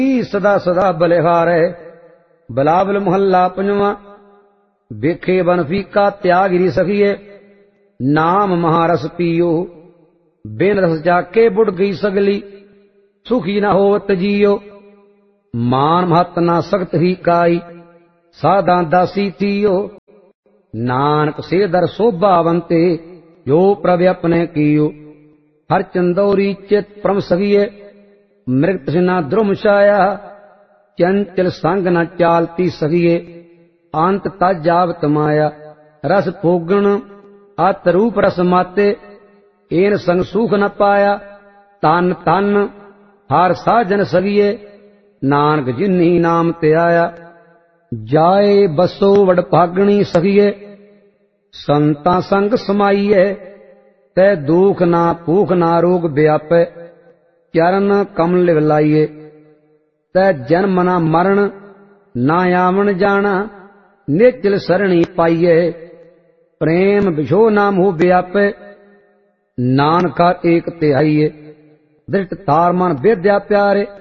सदा सदा बलिहारै। बिलावल मोहल्ला पंजवां। वेखे बन फीका त्याग री सखिए, नाम महारस पियो। बिन रस जाके बुढ़ गई सगली, सुखी न होवत जियो। मान महत ना सख्त ही काई, सादा दासी थियो। नानक से दर शोभावंते, जो प्रभ अपने कियो। हर चंदौरी चित परम सगिए, मृग तृष्णा द्रुम छाया। चंचल संग न चालती सगिए, अंत तज जावत माया। रस भोगण अत रूप रस माते, एन संग सुख न पाया। तन तन हर साजन सगिए, नानक जिन्ही नाम ते आया। जाए बसो वड भागणी सगिए, संता संग समाइए। तै दुख ना भूख ना रोग व्यापै, चरण कमल लाइए। तै जन्म ना मरण ना आवन जाना, निचल सरणी पाइए। प्रेम बिछो ना मुह व्यापै, नानका एक तिहाइए। दृष्ट तार मन विद्या प्यारे,